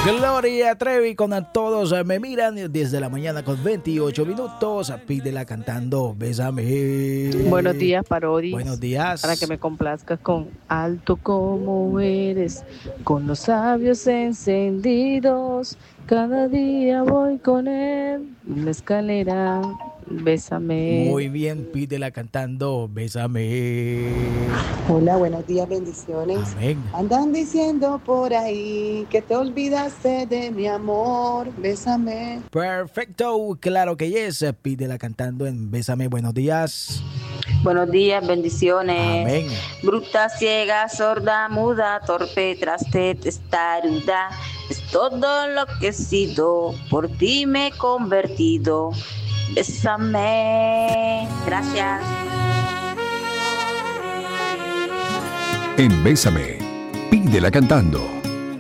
Gloria Trevi con A Todos Me Miran, 10 de la mañana con 28 minutos. Pídela cantando Bésame. Buenos días, Parodis. Buenos días. Para que me complazcas con Alto como eres, con los labios encendidos. Cada día voy con él en la escalera. Bésame. Muy bien, pídela cantando Bésame. Hola, buenos días, bendiciones. Amén. Andan diciendo por ahí que te olvidaste de mi amor. Bésame. Perfecto, claro que yes. Pídela cantando en Bésame. Buenos días. Buenos días, bendiciones. Amén. Bruta, ciega, sorda, muda, torpe, traste, testaruda. Es todo lo que he sido, por ti me he convertido. Bésame. Gracias. En Bésame, pídela cantando.